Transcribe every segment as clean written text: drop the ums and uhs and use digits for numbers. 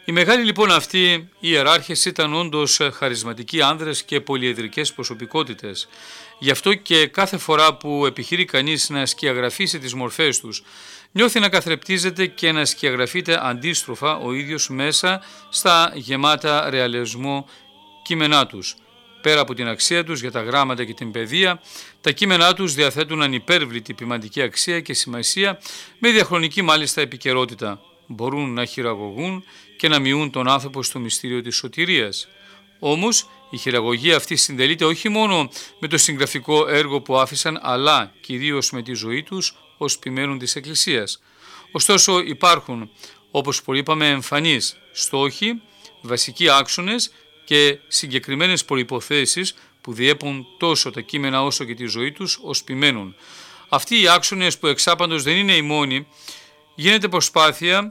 Οι μεγάλοι λοιπόν αυτοί οι ιεράρχες ήταν όντως χαρισματικοί άνδρες και πολυεδρικές προσωπικότητες. Γι' αυτό και κάθε φορά που επιχειρεί κανείς να σκιαγραφίσει τις μορφές τους, νιώθει να καθρεπτίζεται και να σκιαγραφείται αντίστροφα ο ίδιος μέσα στα γεμάτα ρεαλισμό κείμενά τους. Πέρα από την αξία τους για τα γράμματα και την παιδεία, τα κείμενά τους διαθέτουν ανυπέρβλητη ποιμαντική αξία και σημασία, με διαχρονική μάλιστα επικαιρότητα. Μπορούν να χειραγωγούν και να μειούν τον άνθρωπο στο μυστήριο της σωτηρίας. Όμως η χειραγωγία αυτή συντελείται όχι μόνο με το συγγραφικό έργο που άφησαν, αλλά κυρίως με τη ζωή τους ως ποιμένων της Εκκλησίας. Ωστόσο υπάρχουν, όπως προείπαμε, εμφανείς στόχοι, βασικοί άξονες και συγκεκριμένες προϋποθέσεις που διέπουν τόσο τα κείμενα όσο και τη ζωή τους ως ποιμένων. Αυτοί οι άξονες που εξάπαντος δεν είναι οι μόνοι, γίνεται προσπάθεια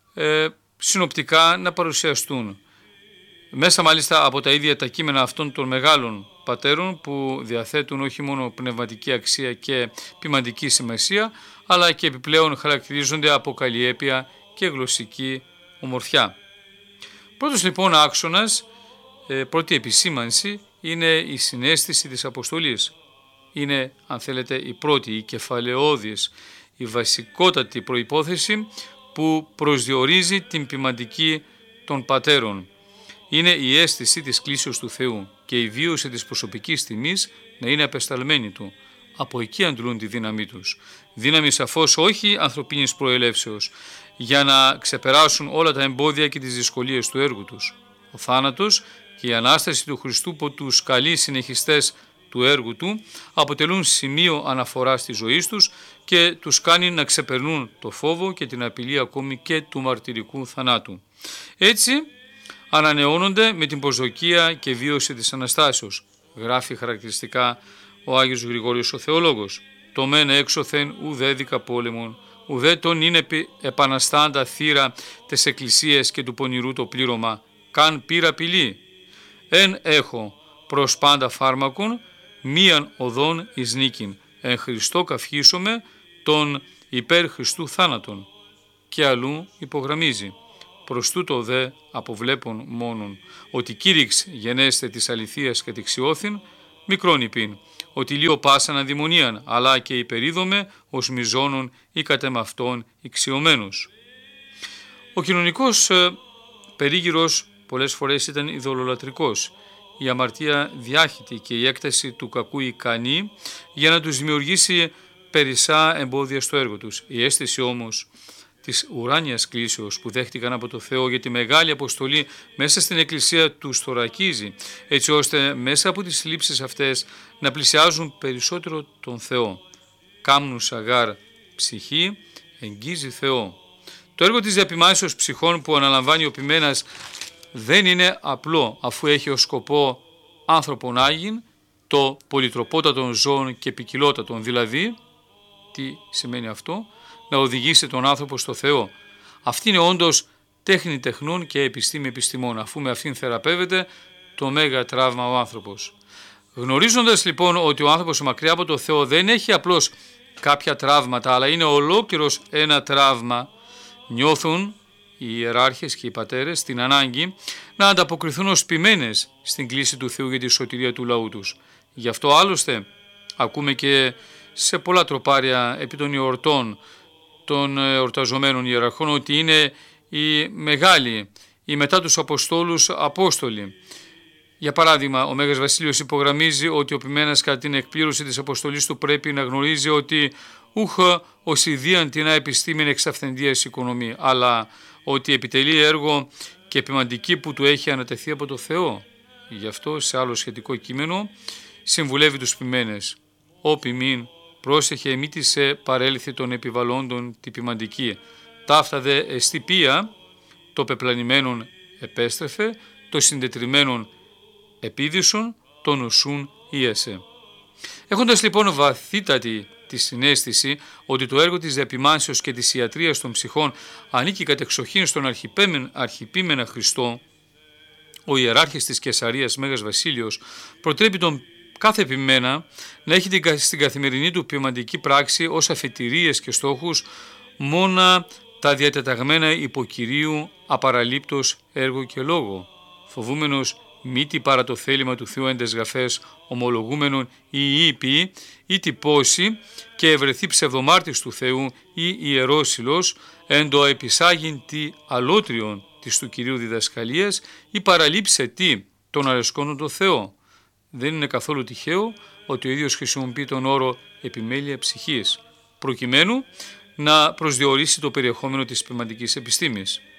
συνοπτικά να παρουσιαστούν. Μέσα μάλιστα από τα ίδια τα κείμενα αυτών των μεγάλων πατέρων που διαθέτουν όχι μόνο πνευματική αξία και ποιμαντική σημασία, αλλά και επιπλέον χαρακτηρίζονται από καλλιέπεια και γλωσσική ομορφιά. Πρώτος λοιπόν άξονας, πρώτη επισήμανση, είναι η συναίσθηση της αποστολής. Είναι, αν θέλετε, η πρώτη, η κεφαλαιώδης, η βασικότατη προϋπόθεση που προσδιορίζει την ποιμαντική των πατέρων. Είναι η αίσθηση της κλήσεως του Θεού και η βίωση της προσωπικής τιμής να είναι απεσταλμένη του. Από εκεί αντλούν τη δύναμή τους. Δύναμη σαφώς όχι ανθρωπίνης προελεύσεως, για να ξεπεράσουν όλα τα εμπόδια και τις δυσκολίες του έργου τους. Ο θάνατος και η Ανάσταση του Χριστού που τους καλεί συνεχιστές του έργου του αποτελούν σημείο αναφοράς της ζωής τους και τους κάνει να ξεπερνούν το φόβο και την απειλή ακόμη και του μαρτυρικού θανάτου. Έτσι ανανεώνονται με την προσδοκία και βίωση της Αναστάσεως. Γράφει χαρακτηριστικά ο Άγιος Γρηγόριος ο Θεολόγος. «Το μεν έξωθεν ουδέ δικα πόλεμον, ουδέ τον είναι επαναστάντα θύρα τες εκκλησίες και του πονηρού το πλήρωμα, καν πήρα απειλή. Εν έχω προς πάντα φάρμακον, μίαν οδόν εις νίκην, εν Χριστώ καυχήσομαι τον υπέρ Χριστού θάνατον». Και αλλού υπογραμμίζει: «Προς τούτο δε αποβλέπων μόνον, ότι κήρυξ γενέστε της αληθείας κατηξιώθην, μικρόν υπήν, ότι λίγο πάσαν αδημονίαν, αλλά και υπερίδομε ως μιζώνων ή κατεμαυτόν ηξιωμένους». Ο κοινωνικός περίγυρος πολλές φορές ήταν ειδωλολατρικός. Η αμαρτία διάχυτη και η έκταση του κακού ικανή για να τους δημιουργήσει περισσά εμπόδια στο έργο τους. Η αίσθηση όμως της ουράνιας κλήσεως που δέχτηκαν από το Θεό για τη μεγάλη αποστολή μέσα στην Εκκλησία τους θωρακίζει, έτσι ώστε μέσα από τις λήψεις αυτές να πλησιάζουν περισσότερο τον Θεό. «Κάμνου σαγάρ ψυχή, εγγίζει Θεό». Το έργο της διαπημάσεως ψυχών που αναλαμβάνει ο ποιμένας δεν είναι απλό, αφού έχει ως σκοπό άνθρωπον άγιν, το πολυτροπότατον ζώων και ποικιλότατον, δηλαδή, τι σημαίνει αυτό? Να οδηγήσει τον άνθρωπο στο Θεό. Αυτή είναι όντως τέχνη τεχνών και επιστήμη επιστημών, αφού με αυτήν θεραπεύεται το μέγα τραύμα ο άνθρωπος. Γνωρίζοντας λοιπόν ότι ο άνθρωπος μακριά από το Θεό δεν έχει απλώς κάποια τραύματα, αλλά είναι ολόκληρος ένα τραύμα, νιώθουν οι ιεράρχες και οι πατέρες την ανάγκη να ανταποκριθούν ως ποιμένες στην κλήση του Θεού για τη σωτηρία του λαού τους. Γι' αυτό άλλωστε ακούμε και σε πολλά τροπάρια επί των εορτών των εορταζομένων ιεραρχών ότι είναι οι μεγάλοι, οι μετά τους Αποστόλους Απόστολοι. Για παράδειγμα, ο Μέγας Βασίλειος υπογραμμίζει ότι ο ποιμένας κατά την εκπλήρωση της αποστολής του πρέπει να γνωρίζει ότι ούχ ως ιδίαν την επιστήμην εξ αυθεντίας οικονομή, αλλά ότι επιτελεί έργο και ποιμαντική που του έχει ανατεθεί από το Θεό. Γι' αυτό σε άλλο σχετικό κείμενο συμβουλεύει τους ποιμένες: «Ω ποιμήν, πρόσεχε μη της παρέλθει των επιβαλλόντων τη ποιμαντική. Ταύτα δε εστιπία, το πεπλανημένον επέστρεφε, το συντετριμένον επίδυσον, το νοσούν ίεσε». Έχοντας λοιπόν βαθύτατη τη συναίσθηση ότι το έργο της διαπημάνσεως και της ιατρίας των ψυχών ανήκει κατεξοχήν στον αρχιπίμενα Χριστό, ο ιεράρχης της Καισαρίας Μέγας Βασίλειος προτρέπει τον κάθε ποιμένα να έχει στην καθημερινή του ποιμαντική πράξη ως αφετηρίες και στόχους μόνα τα διατεταγμένα υποκυρίου απαραλήπτος έργο και λόγο, φοβούμενος μήτι παρά το θέλημα του Θεού έντες γραφές ομολογούμενον ή ήπιοι ή τυπώσει και ευρεθεί ψευδομάρτης του Θεού ή ιερόσυλος εν το επισάγειν τι αλότριον της του Κυρίου διδασκαλίας ή παραλείψε τι τον αρεσκόνον το Θεό. Δεν είναι καθόλου τυχαίο ότι ο ίδιος χρησιμοποιεί τον όρο επιμέλεια ψυχής, προκειμένου να προσδιορίσει το περιεχόμενο της πνευματικής επιστήμης.